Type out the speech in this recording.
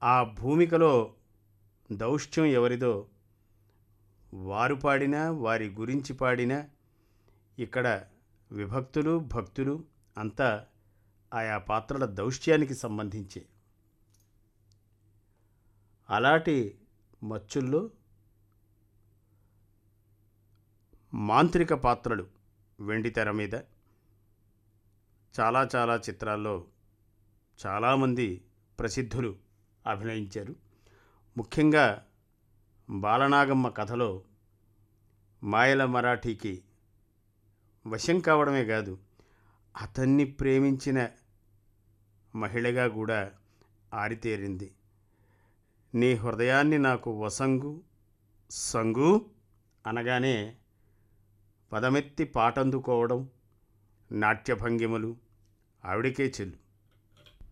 ఆ భూమికలో దౌష్ట్యం ఎవరిదో వారు పాడినా, వారి గురించి పాడినా ఇక్కడ విభక్తులు, భక్తులు అంతా ఆయా పాత్రల దౌష్ట్యానికి సంబంధించి. అలాంటి మచ్చుల్లో మాంత్రిక పాత్రలు వెండితెర మీద చాలా చాలా చిత్రాల్లో చాలామంది ప్రసిద్ధులు అభినయించారు. ముఖ్యంగా బాలనాగమ్మ కథలో మాయల మరాఠీకి వశం కావడమే కాదు, అతన్ని ప్రేమించిన మహిళగా కూడా ఆరితేరింది. నీ హృదయాన్ని నాకు వసంగు సంగు అనగానే పదమెత్తి పాటందుకోవడం, నాట్యభంగిమలు ఆవిడకే చెల్లు.